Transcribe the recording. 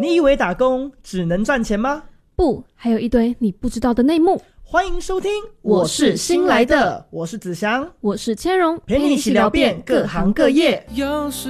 你以为打工只能赚钱吗？ 不，还有一堆你不知道的内幕。 欢迎收听， 我是新来的， 我是子祥， 我是千荣， 陪你一起聊遍各行各业。 有时